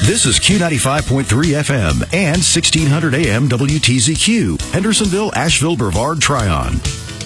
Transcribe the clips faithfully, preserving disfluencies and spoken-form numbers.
This is Q ninety-five point three F M and sixteen hundred A M W T Z Q, Hendersonville, Asheville, Brevard, Tryon.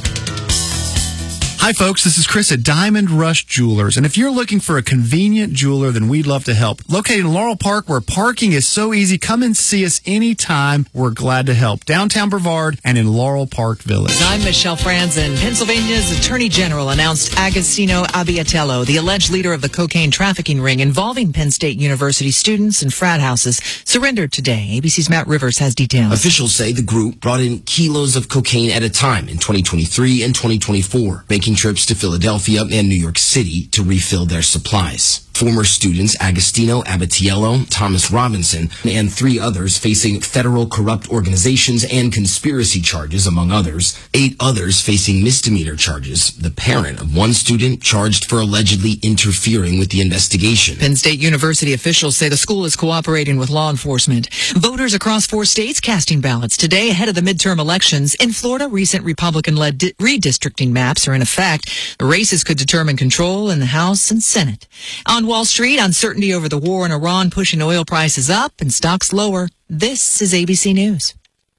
Hi, folks. This is Chris at Diamond Rush Jewelers. And if you're looking for a convenient jeweler, then we'd love to help. Located in Laurel Park, where parking is so easy, come and see us anytime. We're glad to help. Downtown Brevard and in Laurel Park Village. I'm Michelle Franzen. Pennsylvania's Attorney General announced Agostino Abbiatello, the alleged leader of the cocaine trafficking ring involving Penn State University students and frat houses, surrendered today. A B C's Matt Rivers has details. Officials say the group brought in kilos of cocaine at a time in twenty twenty-three and twenty twenty-four, making trips to Philadelphia and New York City to refill their supplies. Former students Agostino Abbiatello, Thomas Robinson, and three others facing federal corrupt organizations and conspiracy charges, among others. Eight others facing misdemeanor charges. The parent of one student charged for allegedly interfering with the investigation. Penn State University officials say the school is cooperating with law enforcement. Voters across four states casting ballots today ahead of the midterm elections. In Florida, recent Republican-led di- redistricting maps are in effect. The races could determine control in the House and Senate. On Wall Street, uncertainty over the war in Iran pushing oil prices up and stocks lower. This is A B C News.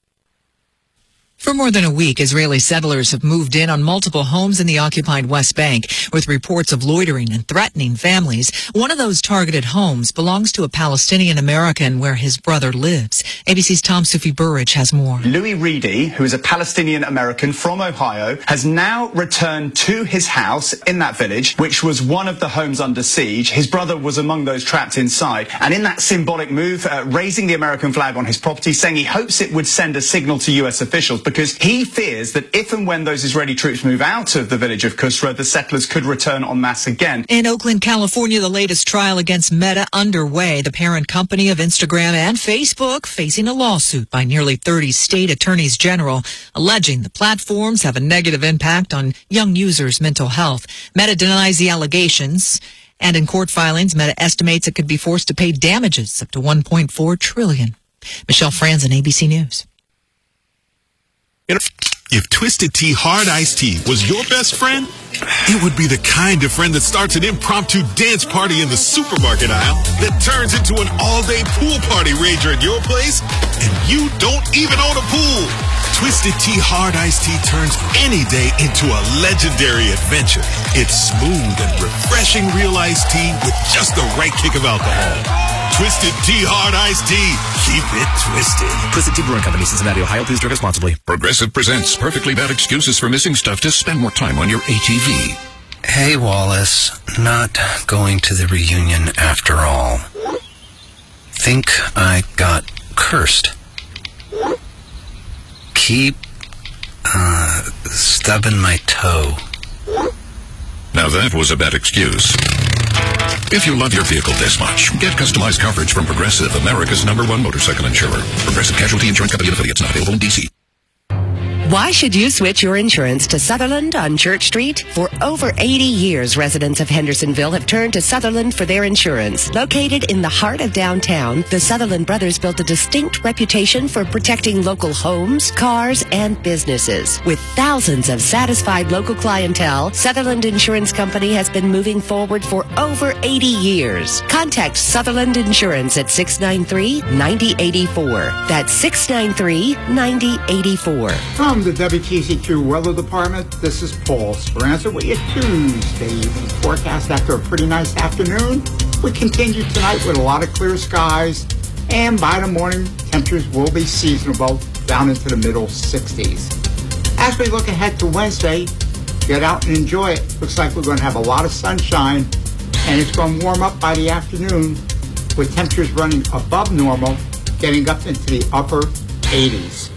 For more than a week, Israeli settlers have moved in on multiple homes in the occupied West Bank with reports of loitering and threatening families. One of those targeted homes belongs to a Palestinian American where his brother lives. A B C's Tom Sufi Burridge has more. Louis Reedy, who is a Palestinian American from Ohio, has now returned to his house in that village, which was one of the homes under siege. His brother was among those trapped inside. And in that symbolic move, uh, raising the American flag on his property, saying he hopes it would send a signal to U S officials, because he fears that if and when those Israeli troops move out of the village of Kusra, the settlers could return en masse again. In Oakland, California, the latest trial against Meta underway. The parent company of Instagram and Facebook facing a lawsuit by nearly thirty state attorneys general, alleging the platforms have a negative impact on young users' mental health. Meta denies the allegations. And in court filings, Meta estimates it could be forced to pay damages up to one point four trillion dollars. Michelle Franzen, A B C News. If Twisted Tea Hard Iced Tea was your best friend, it would be the kind of friend that starts an impromptu dance party in the supermarket aisle that turns into an all-day pool party rager at your place, and you don't even own a pool. Twisted Tea Hard Iced Tea turns any day into a legendary adventure. It's smooth and refreshing real iced tea with just the right kick of alcohol. Twisted Tea Hard Iced Tea. Keep it twisted. Twisted Tea Brewing Company, Cincinnati, Ohio. Please drink responsibly. Progressive presents Perfectly Bad Excuses for Missing Stuff to Spend More Time on Your A T V. Hey, Wallace. Not going to the reunion after all. Think I got cursed. Keep, uh, stubbing my toe. Now that was a bad excuse. If you love your vehicle this much, get customized coverage from Progressive, America's number one motorcycle insurer. Progressive Casualty Insurance Company and affiliates, not available in D C. Why should you switch your insurance to Sutherland on Church Street? For over eighty years, residents of Hendersonville have turned to Sutherland for their insurance. Located in the heart of downtown, the Sutherland brothers built a distinct reputation for protecting local homes, cars, and businesses. With thousands of satisfied local clientele, Sutherland Insurance Company has been moving forward for over eighty years. Contact Sutherland Insurance at six nine three, nine zero eight four. That's six nine three, nine zero eight four. From the W T Z Q Weather Department, this is Paul Speranza with your Tuesday evening forecast. After a pretty nice afternoon, we continue tonight with a lot of clear skies, and by the morning, temperatures will be seasonable down into the middle sixties. As we look ahead to Wednesday, get out and enjoy it. Looks like we're going to have a lot of sunshine, and it's going to warm up by the afternoon with temperatures running above normal, getting up into the upper eighties.